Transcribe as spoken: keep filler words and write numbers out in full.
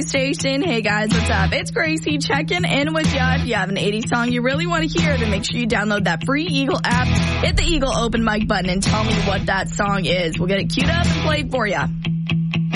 Station. Hey guys, what's up? It's Gracie checking in with you. If you have an eighties song you really want to hear, then make sure you download that free Eagle app, hit the Eagle open mic button, and tell me what that song is. We'll get it queued up and played for you.